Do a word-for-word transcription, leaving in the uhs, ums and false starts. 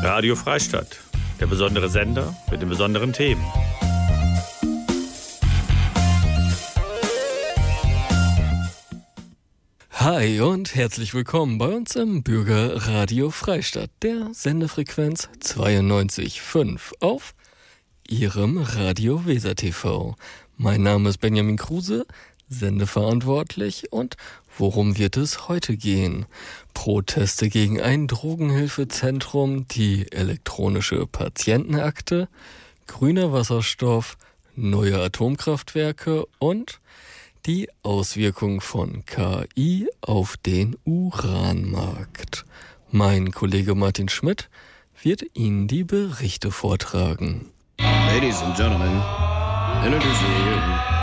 Radio Freistadt, der besondere Sender mit den besonderen Themen. Hi und herzlich willkommen bei uns im Bürgerradio Freistadt, der Sendefrequenz zweiundneunzig Komma fünf auf Ihrem Radio Weser T V. Mein Name ist Benjamin Kruse, sendeverantwortlich, und worum wird es heute gehen? Proteste gegen ein Drogenhilfezentrum, die elektronische Patientenakte, grüner Wasserstoff, neue Atomkraftwerke und die Auswirkung von K I auf den Uranmarkt. Mein Kollege Martin Schmidt wird Ihnen die Berichte vortragen. Ladies and gentlemen, introducing you